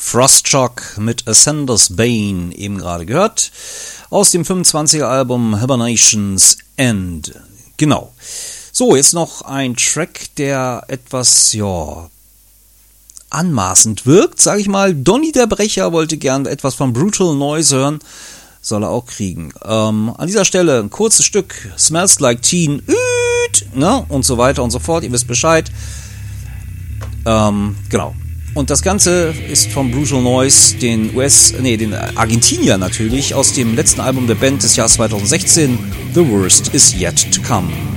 Frostshock mit Ascender's Bane eben gerade gehört. Aus dem 25er Album Hibernation's End. Genau. So, jetzt noch ein Track, der etwas, anmaßend wirkt, sage ich mal. Donny der Brecher wollte gern etwas von Brutal Noise hören. Soll er auch kriegen. An dieser Stelle ein kurzes Stück Smells Like Teen, ne? Und so weiter und so fort. Ihr wisst Bescheid. Genau. Und das Ganze ist von Brutal Noise, den Argentinier natürlich, aus dem letzten Album der Band des Jahres 2016, The Worst Is Yet To Come.